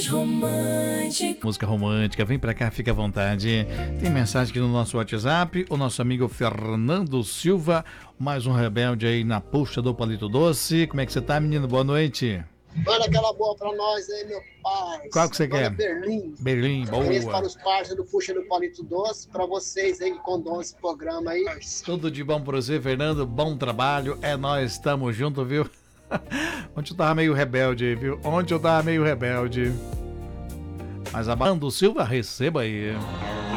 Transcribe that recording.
mais romântico. Música romântica, vem pra cá, fica à vontade. Tem mensagem aqui no nosso WhatsApp. O nosso amigo Fernando Silva, mais um rebelde aí na puxa do Palito Doce. Como é que você tá, menino? Boa noite. Manda aquela boa pra nós aí, meu pai. Qual que você quer? Berlim. Berlim, boa. Beijo para os parceiros do Puxa do Palito Doce, pra vocês aí que condonam esse programa aí. Tudo de bom pra você, Fernando. Bom trabalho. É nós, estamos juntos, viu? Ontem eu tava meio rebelde aí, viu? Mas a Fernando Silva, receba aí.